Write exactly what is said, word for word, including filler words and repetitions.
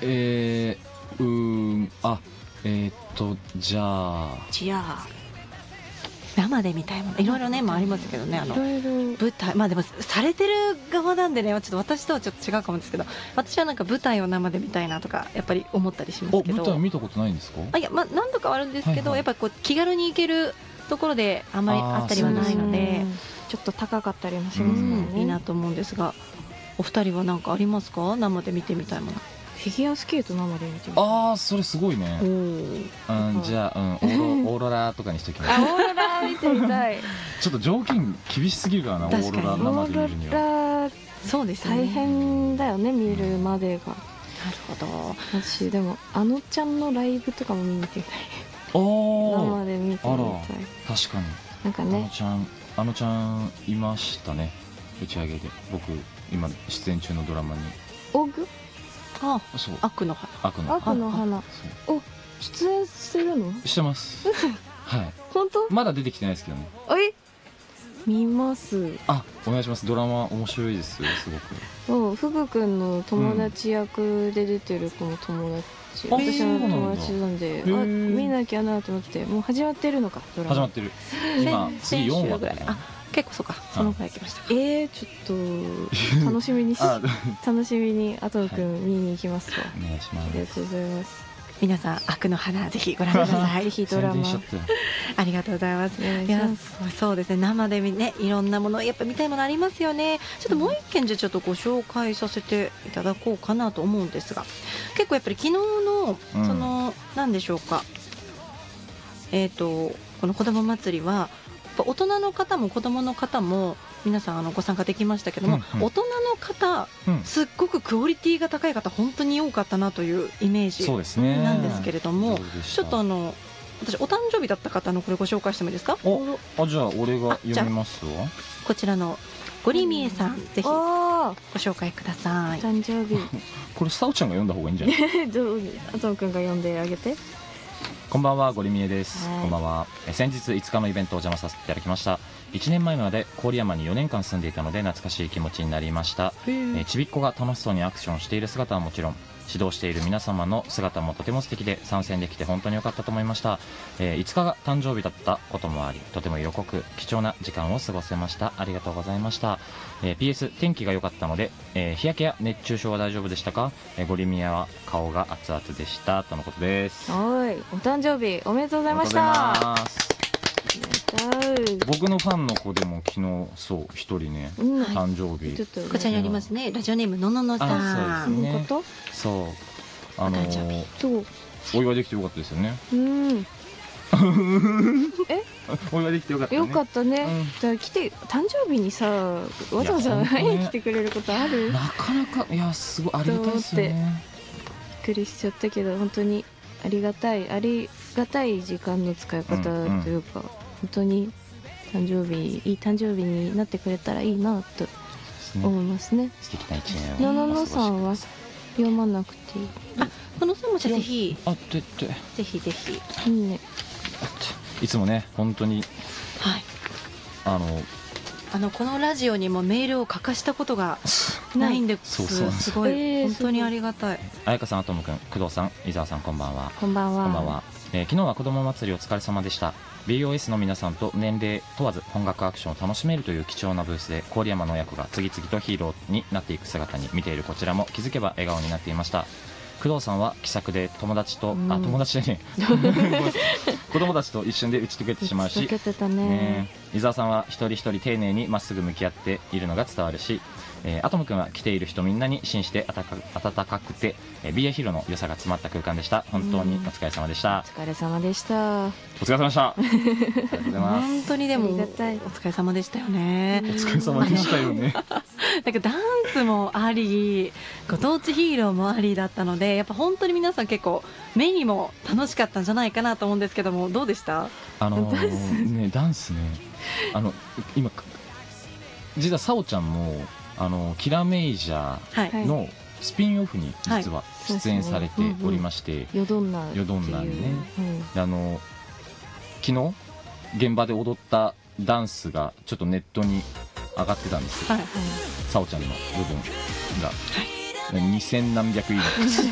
えー、うーんあえー、っとじゃあじゃあ生で見たいものいろいろねもありますけどね、あのいろいろ舞台、まあでもされてる側なんでね、ちょっと私とはちょっと違うかもですけど、私はなんか舞台を生で見たいなとかやっぱり思ったりしますけど。 舞台見たことないんですか？ あ、いや、まあ、何度かはあるんですけど、はいはい、やっぱこう気軽に行けるところであんまりあったりはないので、 ちょっと高かったりもしますもんね、 いいなと思うんですが、お二人は何かありますか？生で見てみたいもの。 フィギュアスケート生で見てみたい。ああ、それすごいね。うん、じゃあ、うん、オーロ、オーロラとかにしときます。 あ、オーロラ見てみたい。 ちょっと条件厳しすぎるからな、オーロラ生で見るには。 オーロラそうですね、 大変だよね、見るまでが。 なるほど。 私でもあのちゃんのライブとかも見に行ってみたい。 あ生で見てみたい。 確かに。 なんかね、 あのちゃん、あのちゃんいましたね、打ち上げで。僕今出演中のドラマに。 オグ？ あ、 そう。 悪の花。 悪の花。悪の花。お、出演してるの？ してます。はい。 本当？ まだ出てきてないですけどね。 え？見ます。 あ、お願いします。ドラマ面白いですよ、すごく。 そう、フグくんの友達役で出てる子の友達、 うん、 私の友達なんで、あ、見なきゃなと思って。もう始まってるのか、ドラマ。 始まってる。今次よんわぐらい。 あ、結構そうか、そのくらい来ました。 えー、ちょっと楽しみにし楽しみにアトムくん見に行きますわ。 お願いします。 ありがとうございます。 皆さん、悪の花ぜひご覧ください。 ぜひドラマありがとうございます。いや、そうですね、生でね、いろんなものやっぱ見たいものありますよね。ちょっともう一件じゃちょっとご紹介させていただこうかなと思うんですが、結構やっぱり昨日のその何、うん、でしょうか、えっとこの子ども祭りは大人の方も子どもの方も皆さんあのご参加できましたけども、うんうん、大人の方、うん、すっごくクオリティが高い方本当に多かったなというイメージなんですけれども、ちょっとあの私お誕生日だった方のこれご紹介してもいいですか？ おあ、じゃあ俺が読みますわ。 こちらのゴリミエさん、ぜひご紹介ください。 誕生日これさおちゃんが読んだ方がいいんじゃないどうあともくんが読んであげて。 こんばんは、ゴリミエです。こんばんは。先日いつかのイベントをお邪魔させていただきました。いちねんまえまで郡山によねんかん住んでいたので懐かしい気持ちになりました。えちびっこが楽しそうにアクションしている姿はもちろん、指導している皆様の姿もとても素敵で参戦できて本当に良かったと思いました。えー、いつかが誕生日だったこともあり、とても色濃く貴重な時間を過ごせました。ありがとうございました。えー、ピーエス 天気が良かったので、えー、日焼けや熱中症は大丈夫でしたか？えー、ゴリミヤは顔が熱々でしたとのことです。 はい、お誕生日おめでとうございました。 僕のファンの子でも昨日そう一人ね、うん、誕生日、 はい、こちらにありますね、ラジオネームのののさん。 そうですね、そうあのー、そうお祝いできてよかったですよね。 うんえお祝いできてよかったね。 よかったね、うん、だから来て誕生日にさわざわざ会いに来てくれることある？ なかなかいやすごいありがたいですよね。 びっくりしちゃったけど本当にありがたいありがたい時間の使い方というか、うんうん、本当に誕生日いい誕生日になってくれたらいいなと思いますね。 素敵な一年を。 のののさんは読まなくていい？ あ、このさんもじゃぜひあってってぜひぜひいいね。 いつもね本当にはいあのあのこのラジオにもメールを書かしたことがないんでそうそうすごい、えー、本当にありがたい。 彩香さん、あとむくん、工藤さん、伊沢さん、こんばんは。 こんばんは。 こんばんは。えー、昨日は子ども祭りお疲れ様でした。 ビーオーエス の皆さんと年齢問わず本格アクションを楽しめるという貴重なブースで郡山の親子が次々とヒーローになっていく姿に見ているこちらも気づけば笑顔になっていました。工藤さんは気さくで友達と、うん、あ友達でね子供たちと一瞬で打ち解けてしまうし、 打ち解けてたね。 ね、伊沢さんは一人一人丁寧にまっすぐ向き合っているのが伝わるし、えー、アトム君は来ている人みんなに紳士で温かくて、えー、ビーエー ヒーローの良さが詰まった空間でした。本当にお疲れ様でした。 お疲れ様でした。 お疲れ様でした。ありがとうございます。 本当にでもお疲れ様でしたよね。 お疲れ様でしたよね。 なんかダンスもあり、ご当地ヒーローもありだったので、やっぱ本当に皆さん結構目にも楽しかったんじゃないかなと思うんですけども、どうでした？ あのー、ダンスね、ダンスね、あの今実はさおちゃんもあのキラメイジャーのスピンオフに実は出演されておりまして、 よどんなよどんなにね、うん、あの昨日現場で踊ったダンスがちょっとネットに上がってたんですよ、はいはい、さおちゃんの部分が、はい、にせんなんびゃくいいね